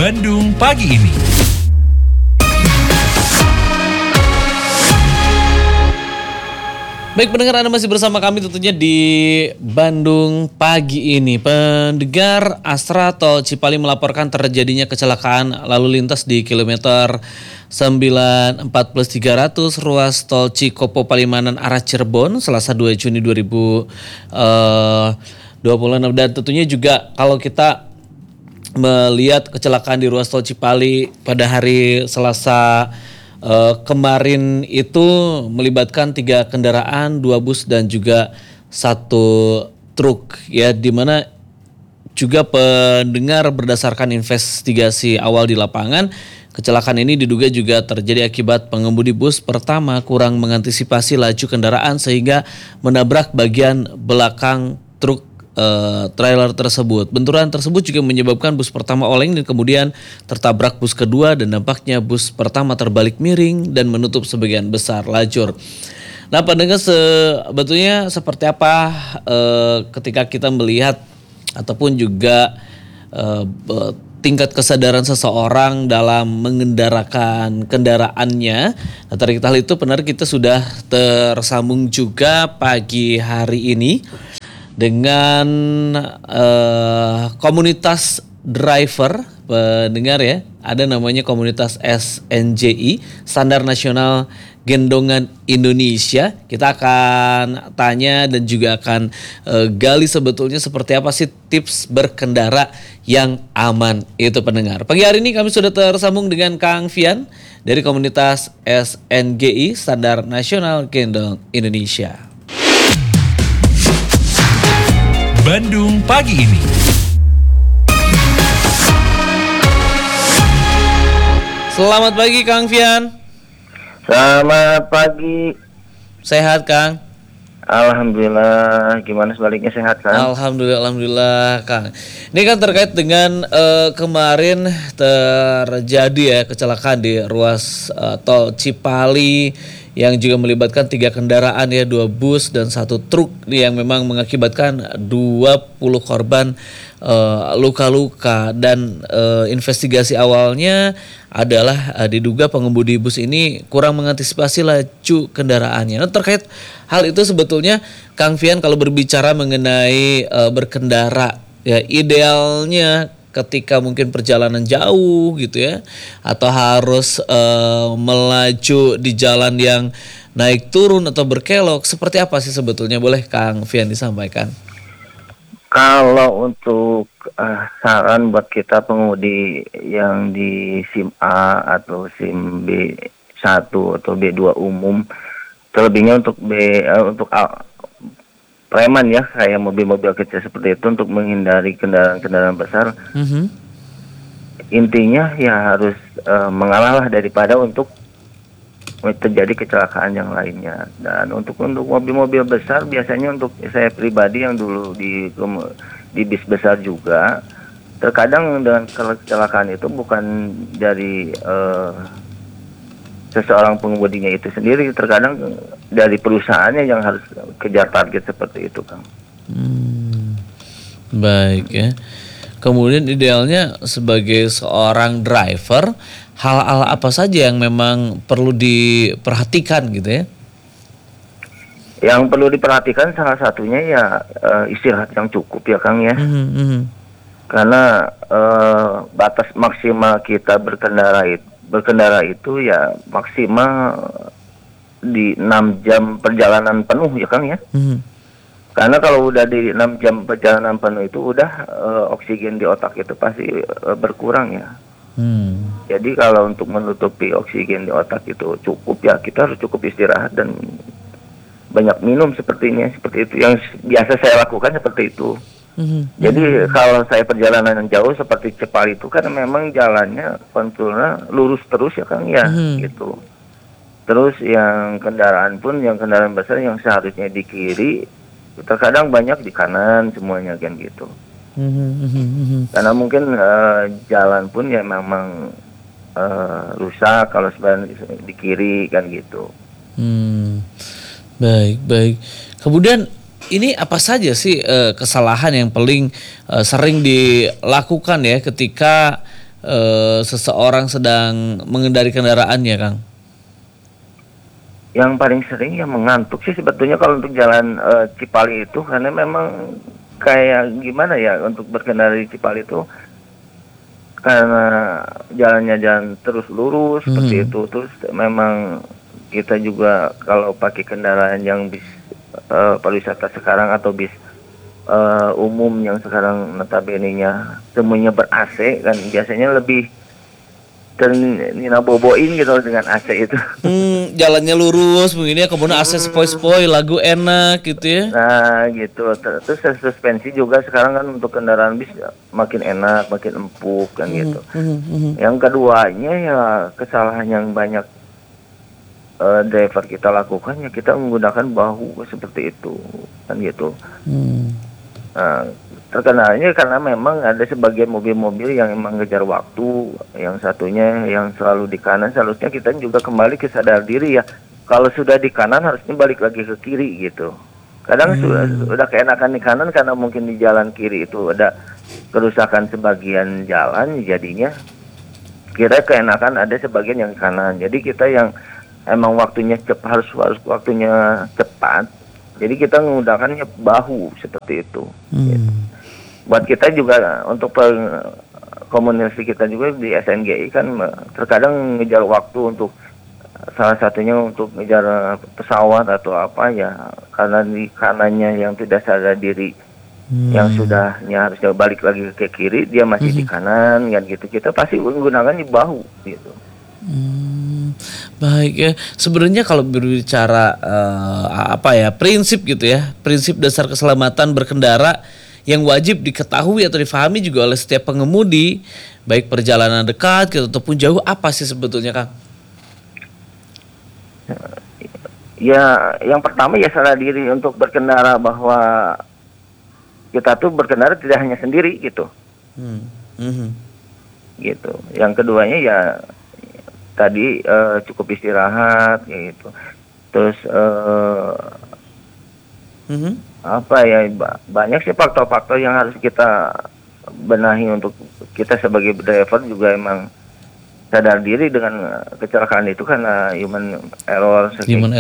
Bandung pagi ini. Baik pendengar, Anda masih bersama kami tentunya di Bandung pagi ini. Pendengar, Astra Tol Cipali melaporkan terjadinya kecelakaan lalu lintas di kilometer 9+300 ruas tol Cikopo Palimanan arah Cirebon Selasa 2 Juni 2026. Dan tentunya juga kalau kita melihat kecelakaan di ruas tol Cipali pada hari Selasa kemarin itu melibatkan 3 kendaraan, 2 bus dan juga 1 truk ya, dimana juga pendengar berdasarkan investigasi awal di lapangan, kecelakaan ini diduga juga terjadi akibat pengemudi bus pertama kurang mengantisipasi laju kendaraan sehingga menabrak bagian belakang truk trailer tersebut. Benturan tersebut juga menyebabkan bus pertama oleng dan kemudian tertabrak bus kedua, dan dampaknya bus pertama terbalik miring dan menutup sebagian besar lajur. Nah, pendengar, sebetulnya seperti apa ketika kita melihat ataupun juga tingkat kesadaran seseorang dalam mengendarakan kendaraannya. Nah, terkait hal itu benar kita sudah tersambung juga pagi hari ini dengan komunitas driver, pendengar ya, ada namanya komunitas SNJI, Standar Nasional Gendongan Indonesia. Kita akan tanya dan juga akan gali sebetulnya seperti apa sih tips berkendara yang aman itu, pendengar. Pagi hari ini kami sudah tersambung dengan Kang Fian dari komunitas SNGI, Standar Nasional Gendong Indonesia. Bandung pagi ini. Selamat pagi Kang Fian. Selamat pagi. Sehat Kang? Alhamdulillah. Gimana sebaliknya, sehat Kang? Alhamdulillah Kang. Ini kan terkait dengan kemarin terjadi ya kecelakaan di ruas tol Cipali yang juga melibatkan 3 kendaraan ya, 2 bus dan 1 truk yang memang mengakibatkan 20 korban luka-luka, dan investigasi awalnya adalah diduga pengemudi bus ini kurang mengantisipasi laju kendaraannya. Nah, terkait hal itu sebetulnya Kang Fian, kalau berbicara mengenai berkendara ya, idealnya ketika mungkin perjalanan jauh gitu ya, atau harus melaju di jalan yang naik turun atau berkelok, seperti apa sih sebetulnya, boleh Kang Fian disampaikan? Kalau untuk saran buat kita pengemudi yang di SIM A atau SIM B1 atau B2 umum, terlebihnya untuk preman ya, kayak mobil-mobil kecil seperti itu, untuk menghindari kendaraan-kendaraan besar. Intinya ya harus mengalah daripada untuk terjadi kecelakaan yang lainnya. Dan untuk mobil-mobil besar, biasanya untuk saya pribadi yang dulu di bis besar juga, terkadang dengan kecelakaan itu bukan dari seseorang pengemudinya itu sendiri, terkadang dari perusahaannya yang harus kejar target seperti itu, Kang. Baik ya. Kemudian idealnya sebagai seorang driver, hal-hal apa saja yang memang perlu diperhatikan gitu ya? Yang perlu diperhatikan salah satunya ya istirahat yang cukup ya, Kang ya. Karena batas maksimal kita berkendara itu ya maksimal di 6 jam perjalanan penuh ya, Kang ya. Karena kalau udah di 6 jam perjalanan penuh itu udah oksigen di otak itu pasti berkurang ya. Jadi kalau untuk menutupi oksigen di otak itu cukup ya, kita harus cukup istirahat dan banyak minum seperti itu. Yang biasa saya lakukan seperti itu. Jadi kalau saya perjalanan yang jauh seperti Cipali itu kan memang jalannya konturnya lurus terus ya, Kang ya, gitu. Terus yang kendaraan besar yang seharusnya di kiri, terkadang banyak di kanan semuanya kan gitu. Karena mungkin jalan pun ya memang rusak kalau sebenarnya di kiri kan gitu. Baik. Kemudian ini apa saja sih kesalahan yang paling sering dilakukan ya ketika seseorang sedang mengendari kendaraannya, Kang? Yang paling sering yang mengantuk sih sebetulnya kalau untuk jalan Cipali itu, karena memang kayak gimana ya untuk berkendara di Cipali itu, karena jalannya jalan terus lurus seperti itu, terus memang kita juga kalau pakai kendaraan yang bis pariwisata sekarang atau bis umum yang sekarang notabene-nya semuanya ber-AC kan, biasanya lebih boboin gitu dengan AC itu. Jalannya lurus begini ya, kemudian AC sepoi-sepoi, lagu enak gitu ya. Nah gitu, terus suspensi juga sekarang kan untuk kendaraan bis makin enak, makin empuk kan gitu. Yang keduanya ya kesalahan yang banyak driver kita lakukan ya kita menggunakan bahu seperti itu kan gitu. Nah, terkenalnya karena memang ada sebagian mobil-mobil yang memang ngejar waktu, yang satunya yang selalu di kanan, seharusnya kita juga kembali ke sadar diri ya. Kalau sudah di kanan harusnya balik lagi ke kiri gitu. Kadang sudah keenakan di kanan karena mungkin di jalan kiri itu ada kerusakan sebagian jalan, jadinya kira keenakan ada sebagian yang kanan. Jadi kita yang emang waktunya harus waktunya cepat. Jadi kita menggunakannya bahu seperti itu. Gitu. Buat kita juga untuk komunikasi kita juga di SNGI kan terkadang ngejar waktu untuk salah satunya untuk ngejar pesawat atau apa ya, karena di kanannya yang tidak sadar diri yang sudahnya harusnya balik lagi ke kiri, dia masih di kanan kan gitu. Kita pasti menggunakan di bahu gitu. Baik ya, sebenarnya kalau berbicara prinsip gitu ya, prinsip dasar keselamatan berkendara yang wajib diketahui atau difahami juga oleh setiap pengemudi, baik perjalanan dekat gitu, ataupun jauh, apa sih sebetulnya, Kang? Ya, yang pertama ya sadar diri untuk berkendara, bahwa kita tuh berkendara tidak hanya sendiri gitu. Gitu. Yang keduanya ya tadi cukup istirahat gitu. Terus banyak sih faktor-faktor yang harus kita benahi untuk kita sebagai driver juga emang sadar diri dengan kecelakaan itu karena human error.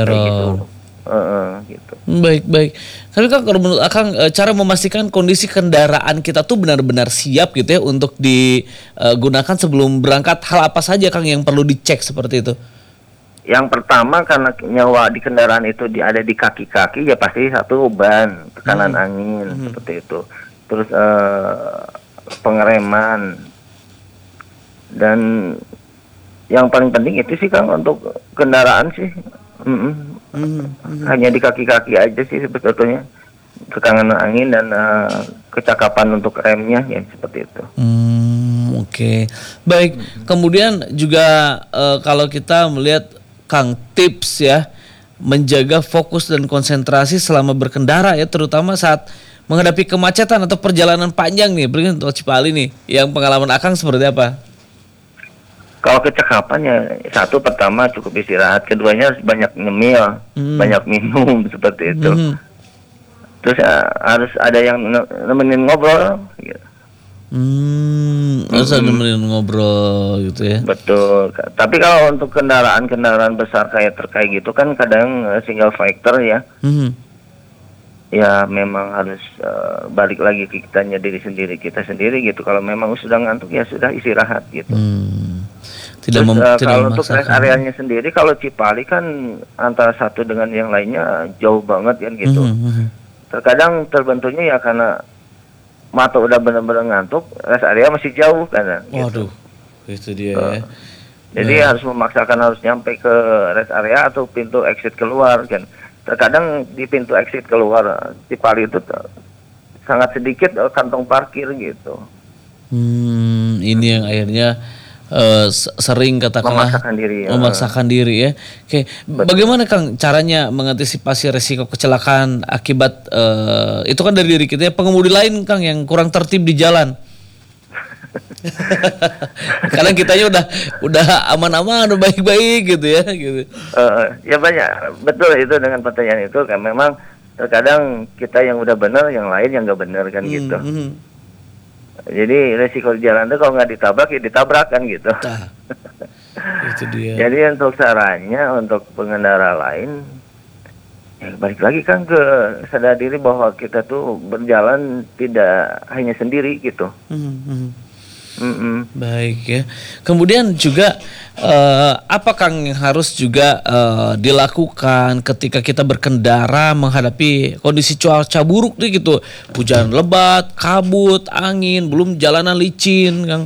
Gitu. Baik. Tapi kan kalau menurut Akang, cara memastikan kondisi kendaraan kita tuh benar-benar siap gitu ya untuk digunakan sebelum berangkat, hal apa saja Kang yang perlu dicek seperti itu? Yang pertama karena nyawa di kendaraan itu ada di kaki-kaki ya pasti satu ban, tekanan angin seperti itu. Terus pengereman, dan yang paling penting itu sih Kang untuk kendaraan sih. Hanya di kaki-kaki aja sih sebetulnya, tekanan angin dan kecakapan untuk remnya ya seperti itu. Oke. Baik. Kemudian juga kalau kita melihat Kang, tips ya menjaga fokus dan konsentrasi selama berkendara ya, terutama saat menghadapi kemacetan atau perjalanan panjang nih, pergi tol Cipali nih, yang pengalaman Akang seperti apa? Kalau kecakapan ya satu, pertama cukup istirahat, keduanya harus banyak nyemil, banyak minum seperti itu. Terus harus ada yang nemenin ngobrol gitu. Harus ada nemenin ngobrol gitu ya. Betul. Tapi kalau untuk kendaraan besar kayak terkait gitu kan kadang single factor ya. Ya memang harus balik lagi ke kita sendiri gitu. Kalau memang sudah ngantuk ya sudah istirahat gitu. Kalau untuk rest areanya sendiri, kalau Cipali kan antara satu dengan yang lainnya jauh banget kan gitu. Terkadang terbentuknya ya karena mata udah benar-benar ngantuk, rest area masih jauh kan. Waduh, itu dia ya. Jadi harus memaksakan harus nyampe ke rest area atau pintu exit keluar kan. Terkadang di pintu exit keluar Cipali itu sangat sedikit kantong parkir gitu. Ini yang akhirnya sering katakanlah memaksakan diri ya. Oke, bagaimana Kang caranya mengantisipasi resiko kecelakaan akibat itu kan dari diri kita ya, pengemudi lain Kang yang kurang tertib di jalan. Kadang kitanya udah aman-aman, udah baik-baik gitu ya gitu. Ya banyak, betul itu dengan pertanyaan itu kan, memang terkadang kita yang udah benar, yang lain yang nggak benar kan gitu. Jadi resiko di jalan itu kalau nggak ditabrak ya ditabrak kan gitu. Nah, itu dia. Jadi untuk sarannya untuk pengendara lain, ya balik lagi kan ke sadar diri bahwa kita tuh berjalan tidak hanya sendiri gitu. Baik ya. Kemudian juga apa Kang yang harus juga dilakukan ketika kita berkendara menghadapi kondisi cuaca buruk nih gitu. Hujan lebat, kabut, angin, belum jalanan licin, Kang.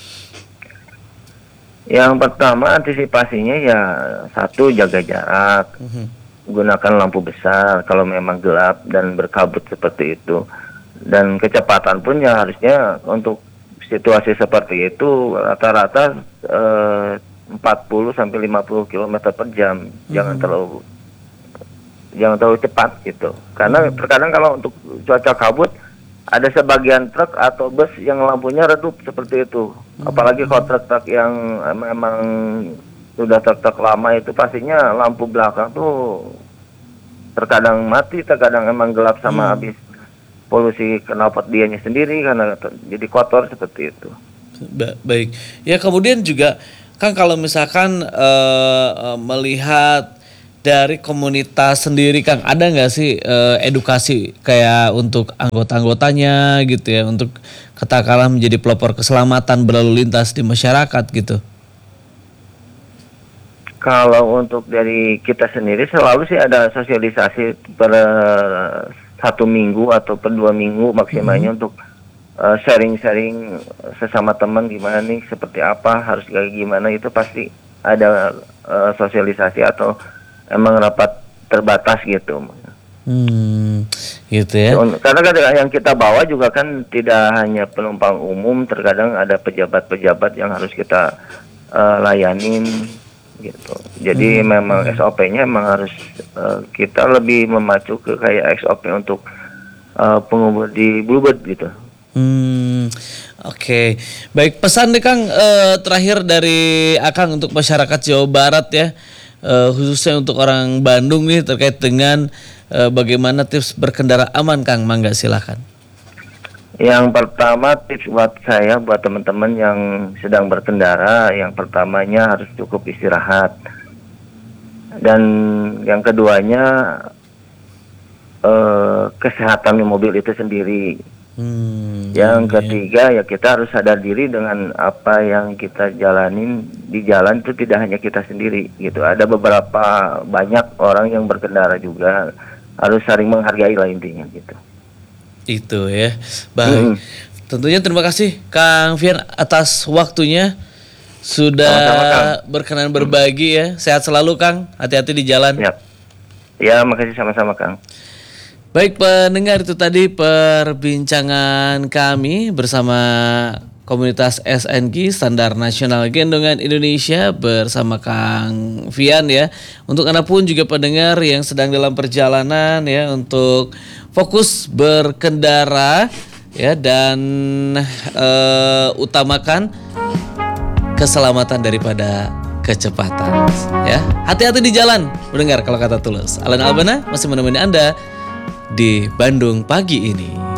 Yang pertama antisipasinya ya satu jaga jarak, gunakan lampu besar kalau memang gelap dan berkabut seperti itu. Dan kecepatan pun ya harusnya untuk situasi seperti itu rata-rata 40 sampai 50 km per jam. Jangan terlalu cepat gitu. Karena terkadang kalau untuk cuaca kabut ada sebagian truk atau bus yang lampunya redup seperti itu. Apalagi kalau truk-truk yang memang sudah truk-truk lama itu pastinya lampu belakang tuh terkadang mati, terkadang emang gelap sama habis polusi knalpot dianya sendiri karena jadi kotor seperti itu. Baik. Ya kemudian juga Kang kalau misalkan melihat dari komunitas sendiri Kang, ada nggak sih edukasi kayak untuk anggota-anggotanya gitu ya untuk katakanlah menjadi pelopor keselamatan berlalu lintas di masyarakat gitu? Kalau untuk dari kita sendiri selalu sih ada sosialisasi per 1 minggu atau per 2 minggu maksimalnya untuk sharing-sharing sesama teman gimana nih, seperti apa, harus kayak gimana, itu pasti ada sosialisasi atau emang rapat terbatas gitu. Gitu ya. Karena kadang yang kita bawa juga kan tidak hanya penumpang umum, terkadang ada pejabat-pejabat yang harus kita layanin gitu. Jadi memang SOP-nya memang harus kita lebih memacu ke kayak SOP untuk pengemudi Bluebird gitu. Oke. Baik, pesan deh Kang terakhir dari Akang untuk masyarakat Jawa Barat ya, khususnya untuk orang Bandung nih terkait dengan bagaimana tips berkendara aman Kang, mangga silakan. Yang pertama tips buat saya, buat teman-teman yang sedang berkendara, yang pertamanya harus cukup istirahat. Dan yang keduanya kesehatan mobil itu sendiri. Yang ketiga ya kita harus sadar diri dengan apa yang kita jalanin di jalan itu tidak hanya kita sendiri gitu. Ada beberapa banyak orang yang berkendara juga, harus saling menghargai lah intinya gitu. Itu ya. Baik. Tentunya terima kasih Kang Fian atas waktunya. Sudah berkenan berbagi ya. Sehat selalu Kang. Hati-hati di jalan. Ya, makasih sama-sama Kang. Baik pendengar, itu tadi perbincangan kami bersama komunitas SNG Standar Nasional Gendongan Indonesia bersama Kang Fian ya. Untuk Anda pun juga pendengar yang sedang dalam perjalanan ya, untuk fokus berkendara ya, dan utamakan keselamatan daripada kecepatan ya. Hati-hati di jalan mendengar kalau kata Tulus. Alan Albana masih menemani Anda di Bandung pagi ini.